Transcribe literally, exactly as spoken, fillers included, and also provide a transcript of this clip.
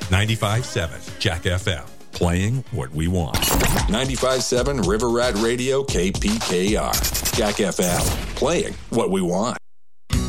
ninety-five point seven Jack F M, playing what we want. ninety-five point seven River Rat Radio, K P K R. Jack F M, playing what we want.